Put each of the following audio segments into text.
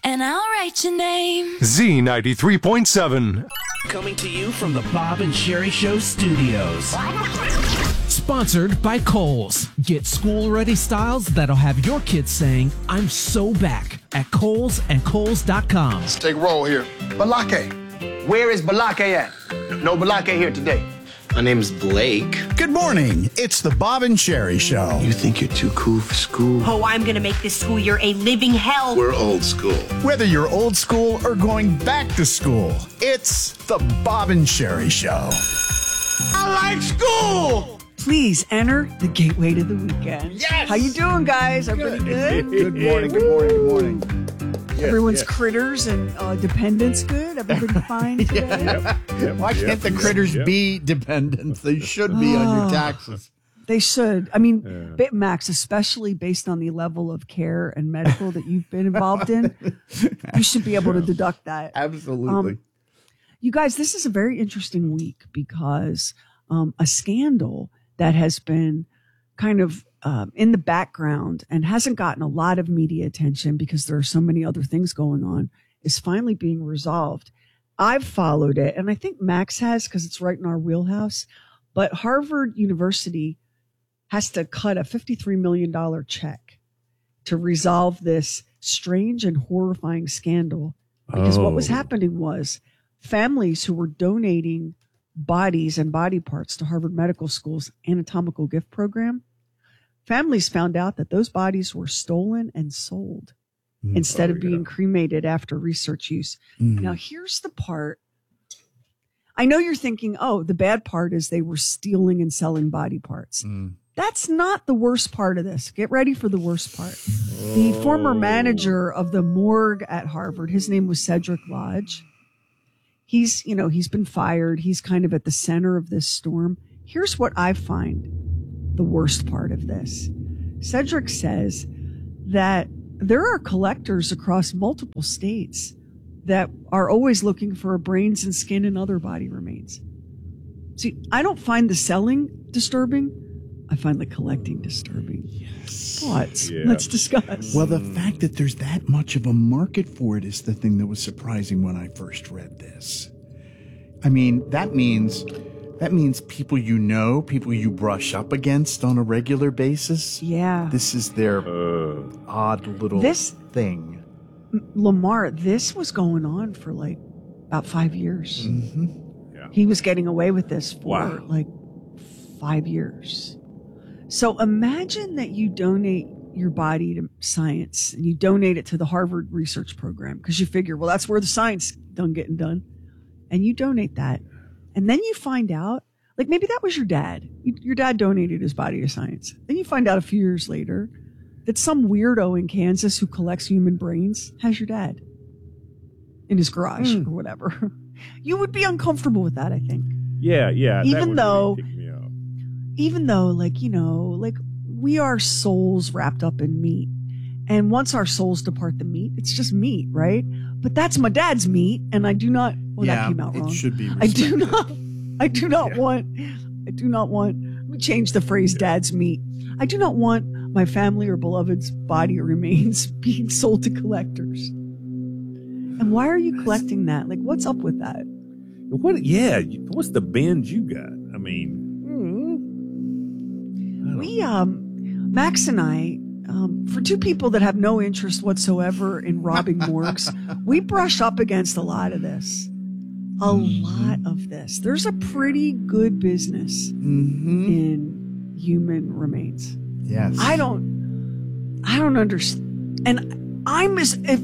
and I'll write your name. Z93.7. Coming to you from the Bob and Sherry Show studios. Sponsored by Kohl's. Get school-ready styles that'll have your kids saying, I'm so back at Kohl's and Kohl's.com. Let's take roll here. Balake. Where is Balake at? No Balake here today. My name's Blake. Good morning. It's the Bob and Sherry Show. You think you're too cool for school? Oh, I'm going to make this school year a living hell. We're old school. Whether you're old school or going back to school, it's the Bob and Sherry Show. I like school! Please enter the gateway to the weekend. Yes! How you doing, guys? Everybody good? Good morning, good morning, good morning. Everyone's critters and dependents good? Everybody fine today? Why can't the critters be dependents? They should be on your taxes. They should. I mean, Max, especially based on the level of care and medical that you've been involved in, you should be able to deduct that. Absolutely. You guys, this is a very interesting week because a scandal that has been kind of in the background and hasn't gotten a lot of media attention because there are so many other things going on is finally being resolved. I've followed it, and I think Max has because it's right in our wheelhouse. But Harvard University has to cut a $53 million check to resolve this strange and horrifying scandal because what was happening was families who were donating bodies and body parts to Harvard Medical School's anatomical gift program, families found out that those bodies were stolen and sold instead of being cremated after research use. Now, here's the part. I know you're thinking, oh, the bad part is they were stealing and selling body parts. That's not the worst part of this. Get ready for the worst part. The former manager of the morgue at Harvard, his name was Cedric Lodge. He's been fired. He's kind of at the center of this storm. Here's what I find the worst part of this. Cedric says that there are collectors across multiple states that are always looking for brains and skin and other body remains. See, I don't find the selling disturbing. I find the collecting disturbing. Yes. Thoughts? Yeah. Let's discuss. Well, the fact that there's that much of a market for it is the thing that was surprising when I first read this. I mean, that means people people you brush up against on a regular basis. Yeah. This is their odd little thing. Lamar, this was going on for like about 5 years. Mm-hmm. Yeah. He was getting away with this for like 5 years. So imagine that you donate your body to science and you donate it to the Harvard research program because you figure, well, that's where the science getting done. And you donate that. And then you find out, like maybe that was your dad. Your dad donated his body to science. Then you find out a few years later that some weirdo in Kansas who collects human brains has your dad in his garage or whatever. You would be uncomfortable with that, I think. Yeah. Even though, like we are souls wrapped up in meat. And once our souls depart the meat, it's just meat, right? But that's my dad's meat, and I do not. Well, that came out wrong. It should be. I do not want. Let me change the phrase "dad's meat." I do not want my family or beloved's body or remains being sold to collectors. And why are you collecting that? Like, what's up with that? What? Yeah. What's the binge you got? I mean, Max and I. For two people that have no interest whatsoever in robbing morgues, we brush up against a lot of this. There's a pretty good business in human remains. Yes. I don't understand. And I'm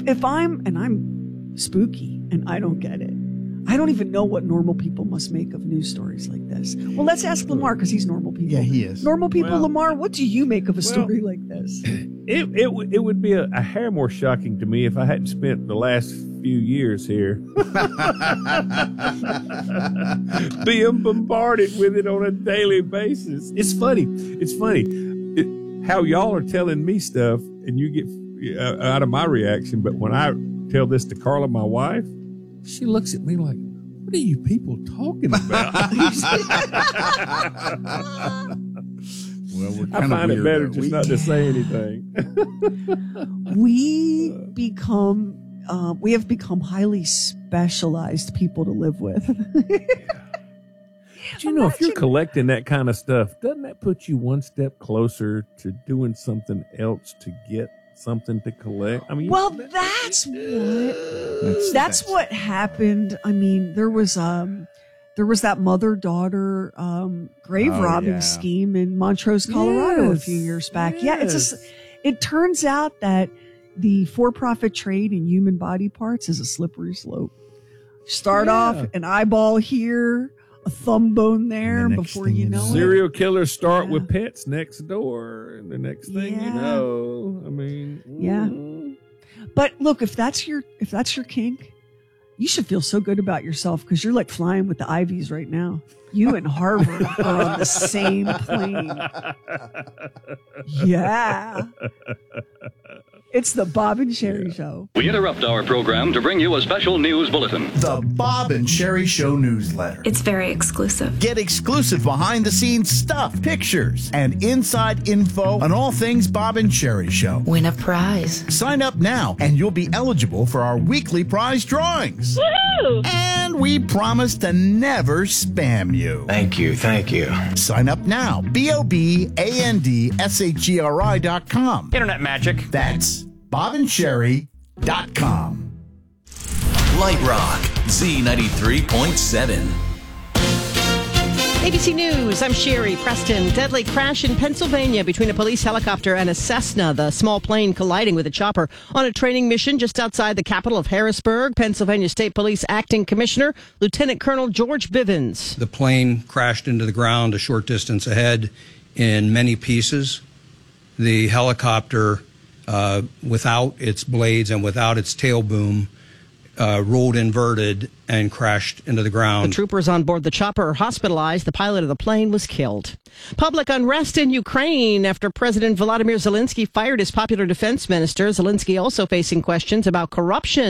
spooky and I don't get it. I don't even know what normal people must make of news stories like this. Well, let's ask Lamar because he's normal people. Yeah, he is. Normal people, Lamar, what do you make of a story like this? It would be a hair more shocking to me if I hadn't spent the last few years here being bombarded with it on a daily basis. It's funny. How y'all are telling me stuff and you get out of my reaction, but when I tell this to Carla, my wife, she looks at me like, what are you people talking about? Well, I find it better just not to say anything. We become we have become highly specialized people to live with. But you know, if you're collecting that kind of stuff, doesn't that put you one step closer to doing something else to get something to collect? I mean, well, that's what happened. I mean, there was that mother-daughter grave robbing scheme in Montrose, Colorado, a few years back. Yes. It turns out that the for-profit trade in human body parts is a slippery slope. Start off an eyeball here, a thumb bone there, before you know it. Serial killers start with pets next door, and the next thing you know, I mean, But look, if that's your kink, you should feel so good about yourself because you're like flying with the Ivies right now. You and Harvard are on the same plane. Yeah. It's the Bob and Sherry Show. We interrupt our program to bring you a special news bulletin. The Bob and Sherry Show newsletter. It's very exclusive. Get exclusive behind-the-scenes stuff, pictures, and inside info on all things Bob and Sherry Show. Win a prize. Sign up now, and you'll be eligible for our weekly prize drawings. Woohoo! And we promise to never spam you. Thank you. Sign up now. BOBANDSHERI.com. Internet magic. That's BobandSherry.com. Light Rock, Z93.7. ABC News, I'm Sherry Preston. Deadly crash in Pennsylvania between a police helicopter and a Cessna, the small plane colliding with a chopper on a training mission just outside the capital of Harrisburg. Pennsylvania State Police Acting Commissioner, Lieutenant Colonel George Bivens. The plane crashed into the ground a short distance ahead in many pieces. The helicopter, without its blades and without its tail boom, rolled inverted and crashed into the ground. The troopers on board the chopper are hospitalized. The pilot of the plane was killed. Public unrest in Ukraine after President Volodymyr Zelensky fired his popular defense minister. Zelensky also facing questions about corruption